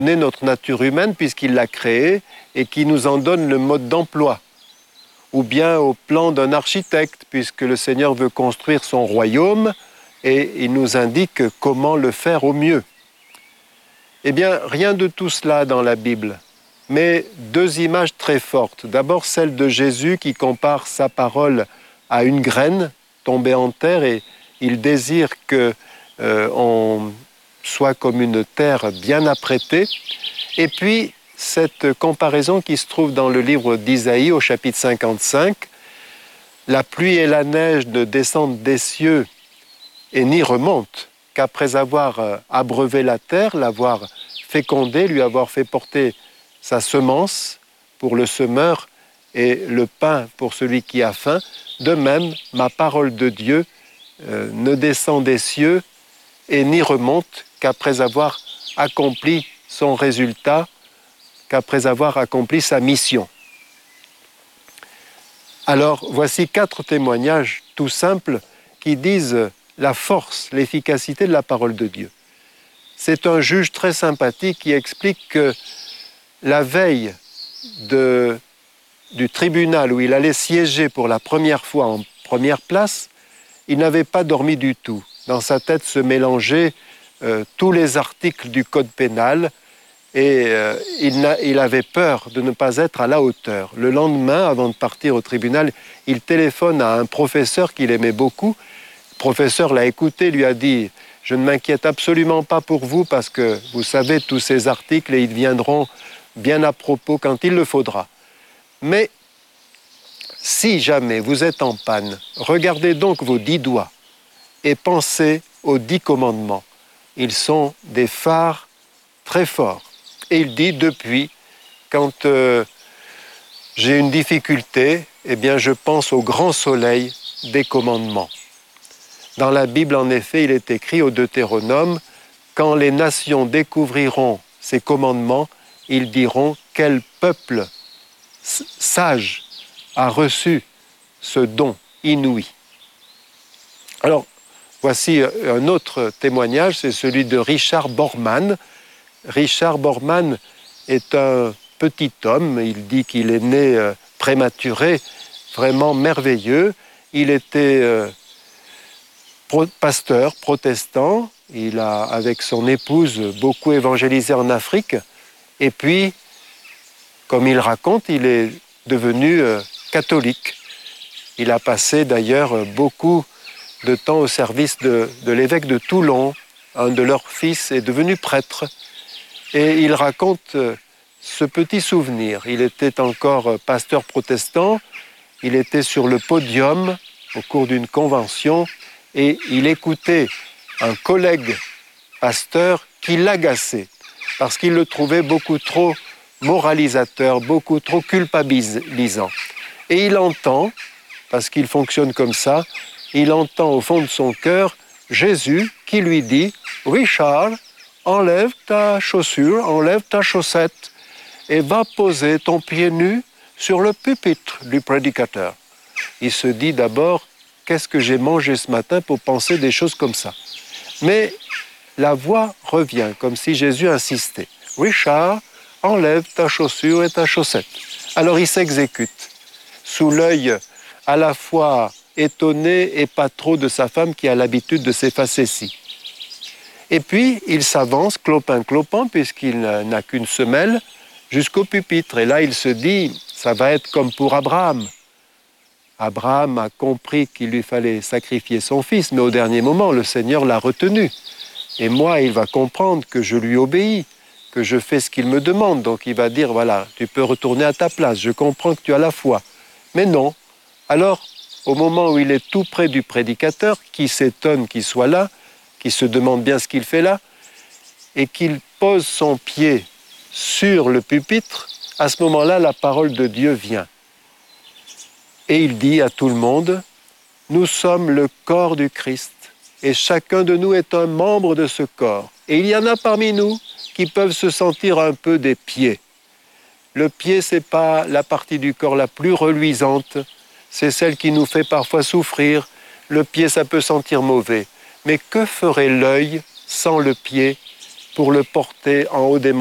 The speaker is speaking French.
notre nature humaine puisqu'il l'a créée et qui nous en donne le mode d'emploi. Ou bien au plan d'un architecte, puisque le Seigneur veut construire son royaume et il nous indique comment le faire au mieux. Eh bien, rien de tout cela dans la Bible, mais deux images très fortes. D'abord, celle de Jésus qui compare sa parole à une graine tombée en terre et il désire qu'on soit comme une terre bien apprêtée. Et puis, cette comparaison qui se trouve dans le livre d'Isaïe au chapitre 55. La pluie et la neige ne descendent des cieux et n'y remontent qu'après avoir abreuvé la terre, l'avoir fécondée, lui avoir fait porter sa semence pour le semeur et le pain pour celui qui a faim. De même, ma parole de Dieu ne descend des cieux et n'y remonte qu'après avoir accompli son résultat, qu'après avoir accompli sa mission. Alors, voici 4 témoignages tout simples qui disent la force, l'efficacité de la parole de Dieu. C'est un juge très sympathique qui explique que la veille du tribunal où il allait siéger pour la première fois en première place, il n'avait pas dormi du tout. Dans sa tête se mélangeaient tous les articles du code pénal et il avait peur de ne pas être à la hauteur. Le lendemain, avant de partir au tribunal, il téléphone à un professeur qu'il aimait beaucoup. Le professeur l'a écouté, lui a dit « Je ne m'inquiète absolument pas pour vous parce que vous savez tous ces articles et ils viendront bien à propos quand il le faudra. Mais si jamais vous êtes en panne, regardez donc vos 10 doigts et pensez aux 10 commandements. Ils sont des phares très forts. » Et il dit, depuis, quand j'ai une difficulté, eh bien, je pense au grand soleil des commandements. Dans la Bible, en effet, il est écrit au Deutéronome, quand les nations découvriront ces commandements, ils diront quel peuple sage a reçu ce don inouï. Alors, voici un autre témoignage, c'est celui de Richard Borman. Richard Borman est un petit homme, il dit qu'il est né prématuré, vraiment merveilleux. Il était pasteur protestant, il a, avec son épouse, beaucoup évangélisé en Afrique. Et puis, comme il raconte, il est devenu catholique. Il a passé d'ailleurs beaucoup de temps au service de l'évêque de Toulon. Un de leurs fils est devenu prêtre. Et il raconte ce petit souvenir. Il était encore pasteur protestant, il était sur le podium au cours d'une convention et il écoutait un collègue pasteur qui l'agaçait parce qu'il le trouvait beaucoup trop moralisateur, beaucoup trop culpabilisant. Et il entend, parce qu'il fonctionne comme ça, il entend au fond de son cœur Jésus qui lui dit « Richard, enlève ta chaussure, enlève ta chaussette et va poser ton pied nu sur le pupitre du prédicateur. » Il se dit d'abord, qu'est-ce que j'ai mangé ce matin pour penser des choses comme ça? Mais la voix revient, comme si Jésus insistait. « Richard, enlève ta chaussure et ta chaussette. » Alors il s'exécute, sous l'œil à la fois étonné et pas trop de sa femme qui a l'habitude de ces facéties. Et puis, il s'avance, clopin-clopin, puisqu'il n'a qu'une semelle, jusqu'au pupitre. Et là, il se dit, ça va être comme pour Abraham. Abraham a compris qu'il lui fallait sacrifier son fils, mais au dernier moment, le Seigneur l'a retenu. Et moi, il va comprendre que je lui obéis, que je fais ce qu'il me demande. Donc, il va dire, voilà, tu peux retourner à ta place, je comprends que tu as la foi. Mais non. Alors, au moment où il est tout près du prédicateur, qui s'étonne qu'il soit là, qui se demande bien ce qu'il fait là, et qu'il pose son pied sur le pupitre, à ce moment-là, la parole de Dieu vient. Et il dit à tout le monde, « Nous sommes le corps du Christ, et chacun de nous est un membre de ce corps. Et il y en a parmi nous qui peuvent se sentir un peu des pieds. Le pied, ce n'est pas la partie du corps la plus reluisante, c'est celle qui nous fait parfois souffrir. Le pied, ça peut sentir mauvais. Mais que ferait l'œil sans le pied pour le porter en haut des montagnes ?